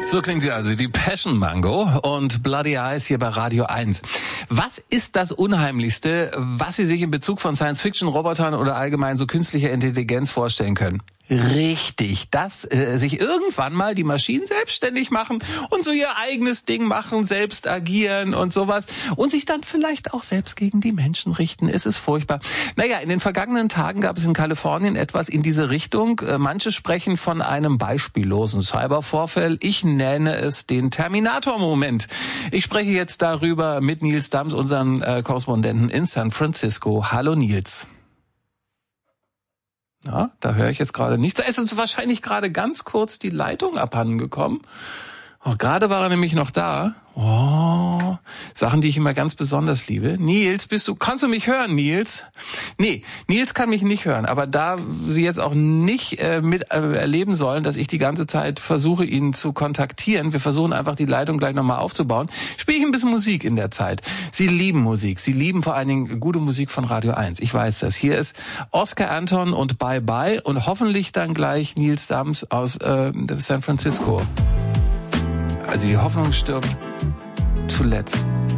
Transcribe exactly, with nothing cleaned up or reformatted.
So klingt sie also, die Passion Mango und Bloody Eyes hier bei Radio eins. Was ist das Unheimlichste, was Sie sich in Bezug von Science-Fiction-Robotern oder allgemein so künstlicher Intelligenz vorstellen können? Richtig, dass äh, sich irgendwann mal die Maschinen selbstständig machen und so ihr eigenes Ding machen, selbst agieren und sowas und sich dann vielleicht auch selbst gegen die Menschen richten. Es ist furchtbar. Naja, in den vergangenen Tagen gab es in Kalifornien etwas in diese Richtung. Äh, manche sprechen von einem beispiellosen Cybervorfall. Ich nenne es den Terminator-Moment. Ich spreche jetzt darüber mit Nils Dams, unseren äh, Korrespondenten in San Francisco. Hallo Nils. Ja, da höre ich jetzt gerade nichts. Da ist uns wahrscheinlich gerade ganz kurz die Leitung abhanden gekommen. Oh, gerade war er nämlich noch da. Oh, Sachen, die ich immer ganz besonders liebe. Nils, bist du, kannst du mich hören, Nils? Nee, Nils kann mich nicht hören. Aber da Sie jetzt auch nicht äh, mit äh, erleben sollen, dass ich die ganze Zeit versuche, ihn zu kontaktieren, wir versuchen einfach die Leitung gleich nochmal aufzubauen, spiele ich ein bisschen Musik in der Zeit. Sie lieben Musik. Sie lieben vor allen Dingen gute Musik von Radio eins. Ich weiß das. Hier ist Oscar Anton und Bye Bye und hoffentlich dann gleich Nils Dams aus äh, San Francisco. Also die Hoffnung stirbt zuletzt.